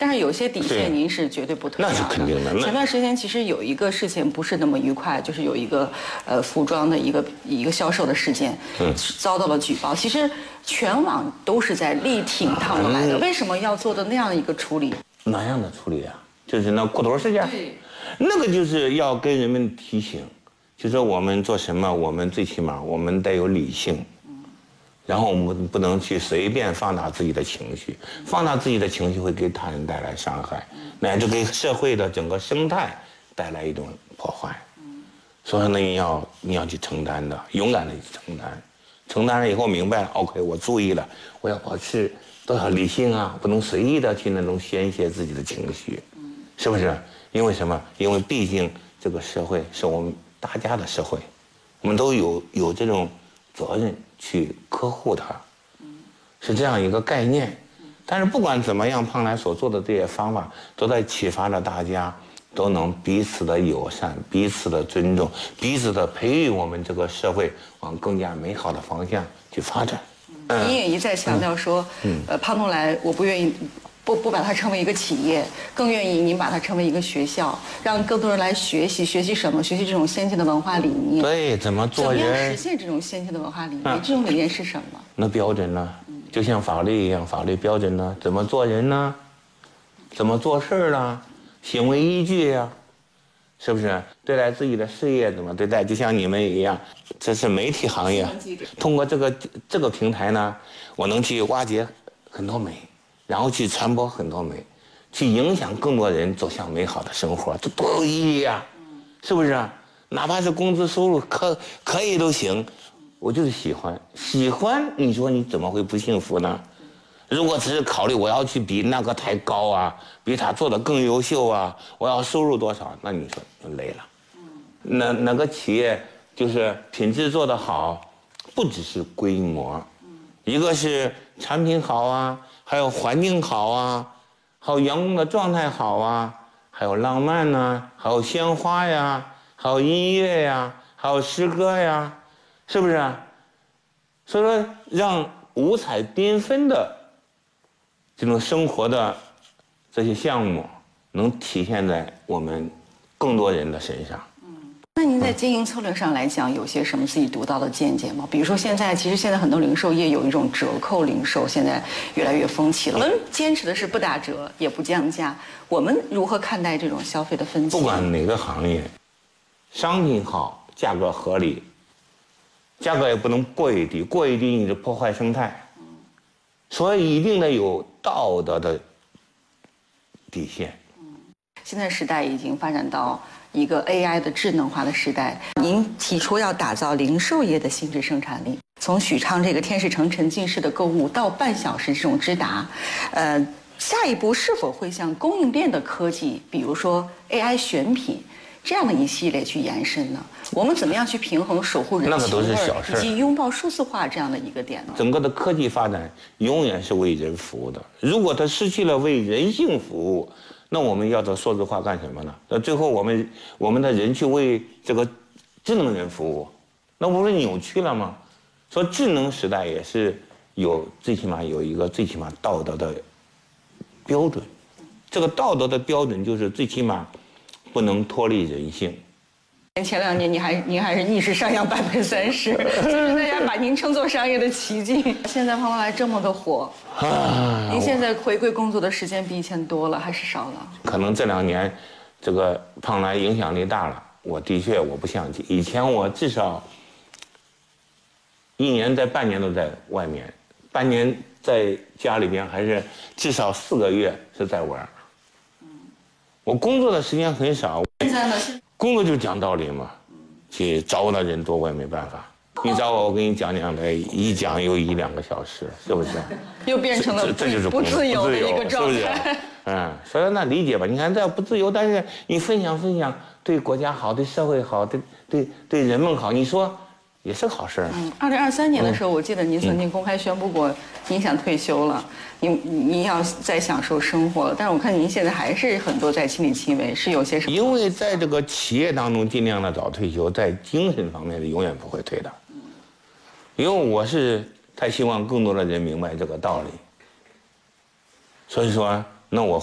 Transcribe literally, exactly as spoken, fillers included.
但是有些底线您是绝对不推让的。 那是肯定的。 前段时间其实有一个事情不是那么愉快，就是有一个呃服装的一个一个销售的事件，嗯，遭到了举报。其实全网都是在力挺胖子来的，嗯、为什么要做的那样一个处理？ 哪样的处理啊？就是那裤头事件。 对， 那个就是要跟人们提醒，就说我们做什么，我们最起码我们得有理性。然后我们不能去随便放大自己的情绪，放大自己的情绪会给他人带来伤害，乃至给社会的整个生态带来一种破坏。所以呢，你要你要去承担的，勇敢的去承担，承担了以后明白了 ，OK， 我注意了，我要保持多少理性啊，不能随意的去那种宣泄自己的情绪，是不是？因为什么？因为毕竟这个社会是我们大家的社会，我们都有有这种责任去呵护它，是这样一个概念。但是不管怎么样，胖来所做的这些方法，都在启发着大家，都能彼此的友善，彼此的尊重，彼此的培育我们这个社会往更加美好的方向去发展。 嗯、您也一再强调说，嗯、呃，胖东来，我不愿意。不不把它称为一个企业，更愿意您把它称为一个学校，让更多人来学习。学习什么？学习这种先进的文化理念。 对，怎么做人？ 怎么样实现这种先进的文化理念？啊、这种理念是什么？ 那标准呢？就像法律一样，法律标准呢？怎么做人呢？怎么做事呢？行为依据呀、啊，是不是？对待自己的事业怎么对待？就像你们一样，这是媒体行业。通过这个这个平台呢，我能去挖掘很多美。然后去传播很多美，去影响更多人走向美好的生活，这多有意义啊！是不是啊？哪怕是工资收入可可以都行，我就是喜欢，喜欢你说你怎么会不幸福呢？如果只是考虑我要去比那个太高啊，比他做的更优秀啊，我要收入多少，那你说就累了。那哪个企业就是品质做得好，不只是规模，一个是产品好啊。还有环境好啊，还有员工的状态好啊，还有浪漫呐、啊，还有鲜花呀，还有音乐呀，还有诗歌呀，是不是啊？所以说，让五彩缤纷的这种生活的这些项目，能体现在我们更多人的身上。 那您在经营策略上来讲，有些什么自己独到的见解吗？比如说现在，其实现在很多零售业有一种折扣零售，现在越来越风气了。我们坚持的是不打折，也不降价。我们如何看待这种消费的分歧？ 不管哪个行业，商品好，价格合理，价格也不能过于低，过于低你就破坏生态。所以一定得有道德的底线。 现在时代已经发展到一个 A I 的智能化的时代，您提出要打造零售业的新质生产力，从许昌这个天使城沉浸式的购物到半小时这种直达，呃，下一步是否会向供应链的科技，比如说 A I 选品这样的一系列去延伸呢？我们怎么样去平衡守护人情味以及拥抱数字化这样的一个点呢？ 整个的科技发展永远是为人服务的，如果它失去了为人性服务，那我们要做数字化干什么呢？那最后我们我们的人去为这个智能人服务，那不是扭曲了吗？说智能时代也是有最起码有一个最起码道德的标准，这个道德的标准就是最起码不能脱离人性。 前两年你还您还是逆势上扬百分之三十，大家把您称作商业的奇迹。现在胖东来这么的火，啊、您现在回归工作的时间比以前多了还是少了？ 可能这两年，这个胖来影响力大了。我的确我不像以前，我至少一年在半年都在外面，半年在家里边，还是至少四个月是在玩。我工作的时间很少。 现在呢？ 工作就讲道理嘛，去找我的人多，我也没办法。你找我，我给你讲讲来，一讲又一两个小时，是不是？ 又变成了这就是不自由的一个状态， 是不是？嗯，所以那理解吧。你看这不自由，但是你分享分享，对国家好，对社会好，对对对人们好，你说也是好事。 嗯，二零二三年的时候，我记得您曾经公开宣布过，您想退休了。您您要再享受生活了，但是我看您现在还是很多在亲力亲为，是有些什么？ 因为在这个企业当中尽量的早退休，在精神方面是永远不会退的。因为我是太希望更多的人明白这个道理，所以说，那我。